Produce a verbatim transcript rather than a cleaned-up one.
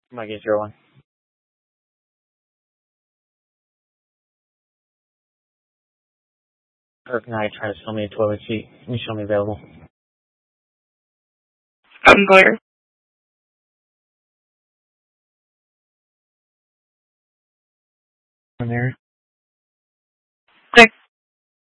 Mike eight zero one. Kirk Knight trying to sell me a toilet seat. Can you show me available? I'm Blair.